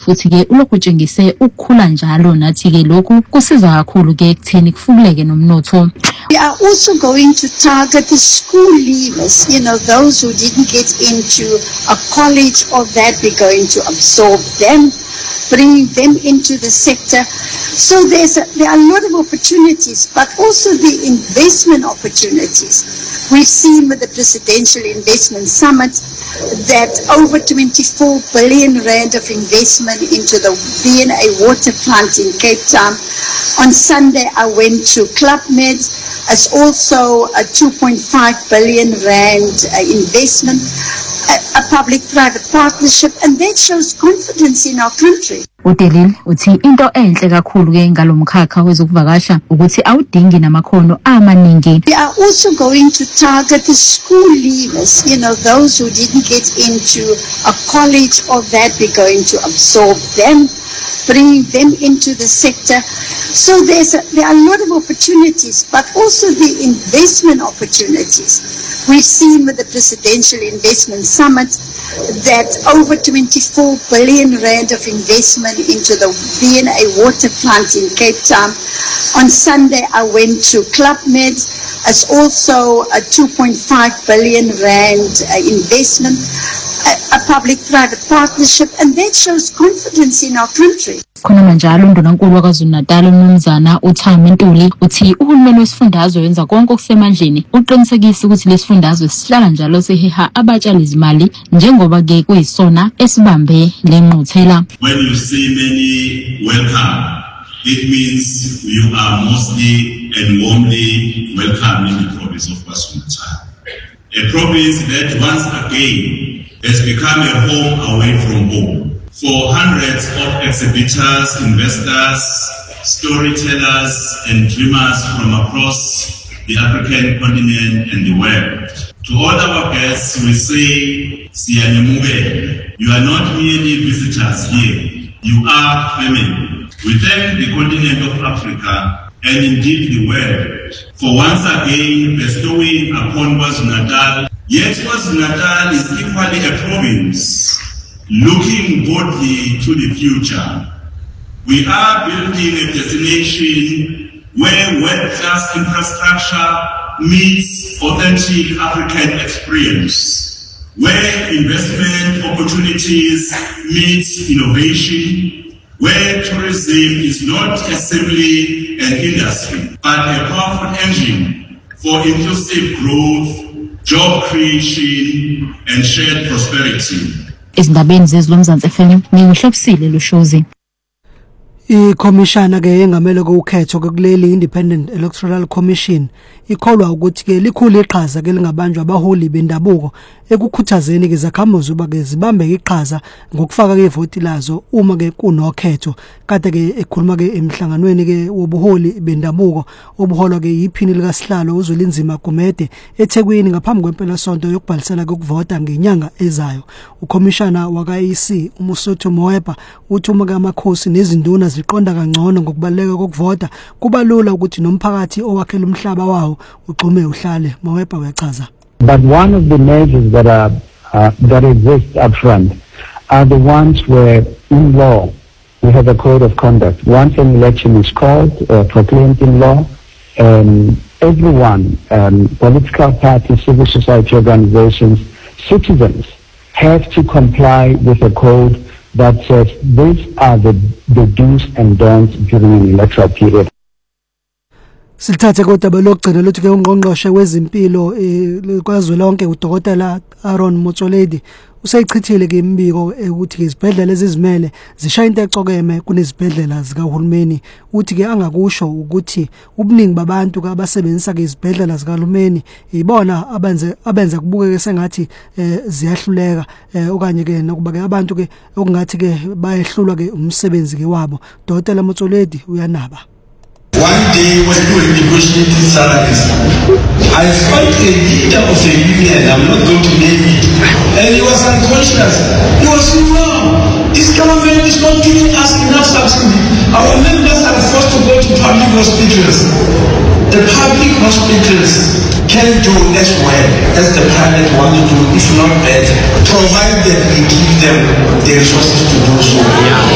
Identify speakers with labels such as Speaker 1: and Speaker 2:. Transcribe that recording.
Speaker 1: futhi ke ulokhu utshengise ukukhula njalo nathi ke lokhu kusiza kakhulu ke ekutheni kufuleke nomnotho.
Speaker 2: We are also going to target the school leavers, those who didn't get into a college or that. We're going to absorb them, bringing them into the sector. So there are a lot of opportunities, but also the investment opportunities. We've seen with the Presidential Investment Summit that over 24 billion rand of investment into the V&A water plant in Cape Town. On Sunday, I went to Club Med. It's also a 2.5 billion rand investment, a public-private partnership, and that shows confidence in our country.
Speaker 1: uDelile uthi into enhle kakhulu ke ngalomkhakha wezokuvakasha ukuthi awudingi namakhono amaningi.
Speaker 2: We are also going to target the school leavers, those who didn't get into a college or that. We're going to absorb them, bringing them into the sector. So there are a lot of opportunities, but also the investment opportunities. We've seen with the Presidential Investment Summit that over 24 billion rand of investment into the V&A water plant in Cape Town. On Sunday, I went to Club Med. It's also a 2.5 billion rand investment, a public-private partnership, and that shows confidence in our country.
Speaker 1: Khona manjalo uNdunankulu waKwaZulu-Natal uMnumzana uThami Ntuli uthi uhulumeni wesifundazwe wenza konke okusemandleni uqinisekisa ukuthi lesifundazwe sihlala njalo seheha abatshali izimali njengoba ke kuyisona esibambe lenqothela.
Speaker 3: When you see many welcome, it means you are mostly and warmly welcome in the province of KwaZulu-Natal. A province that once again has become a home away from home for hundreds of exhibitors, investors, storytellers, and dreamers from across the African continent and the world. To all our guests, we say, Siyanemuge. You are not merely visitors here, you are family. We thank the continent of Africa and indeed the world for once again bestowing upon KwaZulu-Natal. Yet KwaZulu-Natal is equally a province looking boldly to the future. We are building a destination where world-class infrastructure meets authentic African experience, where investment opportunities meet innovation, where tourism is not simply an industry, but a powerful engine for inclusive growth, job creation, and shared prosperity.
Speaker 1: Izindabeni zezilomzansi FM ngihlobisile Lushozi.
Speaker 4: iCommissioner ke engamele ukukhetho kuleli Independent Electoral Commission ikholwa ukuthi ke likhulu iqhaza ke lingabanjwa abaholi bendabuko ekukhuthazeni ke zakhamuzi uba ke zibambe iqhaza ngokufaka ke ivoti lazo uma ke kunokhetho kade ke ekhuluma ke emhlanganweni ke wobuholi bendabuko obuholwa ke yiphini lika Sihlalo uZwelinzima Gumede eThekwini ngaphambi kwempela sonto yokubhalisela ukuvota ngenyanga ezayo. uCommissioner waka-EC uMosotho Moepa uthi uma ke amakhosi nezinduna ziqonda kangcono ngokubaleka kokuvota kuba lula ukuthi nomphakathi owakhela umhlaba wawo ugxume uhlale. Moepa uyachaza.
Speaker 5: But one of the measures that exist up front are the ones where in law we have a code of conduct. Once an election is called or proclaimed in law, everyone, political parties, civil society organizations, citizens have to comply with a code that says these are the do's and don'ts during an electoral period.
Speaker 4: Silithathe kodaba lokugcina luthi ke ungqongqoshe wezimpilo kwaZwelonke uDokotela Aaron Motsoaledi useyichithile ke imbiko ukuthi izibhedlela ezizimele zishaya intecokeme kunezibhedlela zikahulumeni. Uthi ke angakusho ukuthi ubuningi babantu ke abasebenzisa ke izibhedlela zikahulumeni ibona abenza kubukeke sengathi ziyahluleka okanye ke nokuba ke abantu ke okungathi ke bayehlulwa ke umsebenzi ke wabo. Dokotela Motsoaledi uyanaba.
Speaker 6: One day when we were negotiating salaries, I found a leader of a union, I'm not going to name it, and he was unconscious. He was saying, wow, this government is not giving us enough subsidy. Our members are forced to go to public hospitals. The public hospitals can do as well as the private one to do, if not better, provided we give them the resources to do so.